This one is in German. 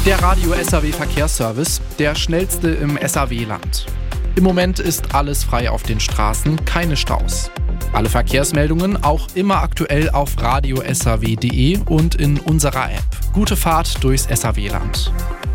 Der Radio SAW Verkehrsservice, der schnellste im SAW-Land. Im Moment ist alles frei auf den Straßen, keine Staus. Alle Verkehrsmeldungen auch immer aktuell auf radiosaw.de und in unserer App. Gute Fahrt durchs SAW-Land.